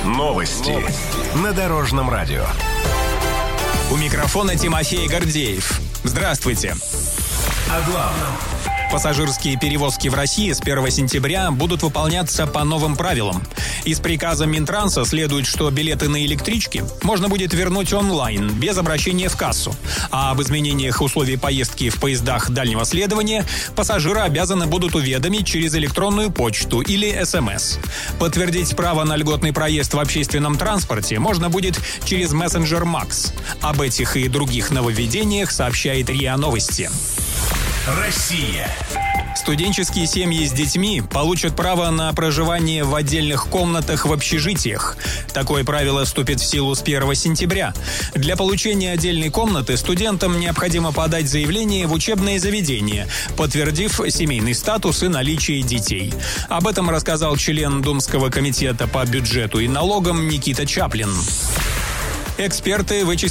Новости на Дорожном радио. У микрофона Тимофей Гордеев. Здравствуйте. О главном. Пассажирские перевозки в России с 1 сентября будут выполняться по новым правилам. Из приказа Минтранса следует, что билеты на электрички можно будет вернуть онлайн, без обращения в кассу. А об изменениях условий поездки в поездах дальнего следования пассажиры обязаны будут уведомить через электронную почту или СМС. Подтвердить право на льготный проезд в общественном транспорте можно будет через мессенджер Макс. Об этих и других нововведениях сообщает РИА Новости. Россия. Студенческие семьи с детьми получат право на проживание в отдельных комнатах в общежитиях. Такое правило вступит в силу с 1 сентября. Для получения отдельной комнаты студентам необходимо подать заявление в учебное заведение, подтвердив семейный статус и наличие детей. Об этом рассказал член Думского комитета по бюджету и налогам Никита Чаплин. Эксперты вычислили